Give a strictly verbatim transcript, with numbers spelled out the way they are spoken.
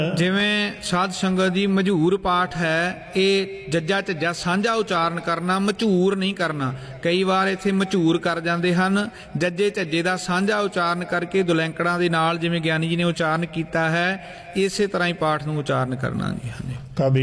ਜਿਵੇਂ ਸਾਧ ਸੰਗਤ ਦੀ ਮਝੂਰ ਪਾਠ ਹੈ, ਇਹ ਜੱਜਾ ਝੱਜਾ ਸਾਂਝਾ ਉਚਾਰਨ ਕਰਨਾ, ਮਝੂਰ ਨਹੀਂ ਕਰਨਾ। ਕਈ ਵਾਰ ਇੱਥੇ ਮਝੂਰ ਕਰ ਜਾਂਦੇ ਹਨ। ਜੱਜੇ ਝੱਜੇ ਦਾ ਸਾਂਝਾ ਉਚਾਰਨ ਕਰਕੇ ਦੁਲੈਂਕੜਾਂ ਦੇ ਨਾਲ ਜਿਵੇਂ ਗਿਆਨੀ ਜੀ ਨੇ ਉਚਾਰਨ ਕੀਤਾ ਹੈ, ਇਸੇ ਤਰ੍ਹਾਂ ਹੀ ਪਾਠ ਨੂੰ ਉਚਾਰਨ ਕਰਨਾ ਜੀ। ਹਾਂਜੀ।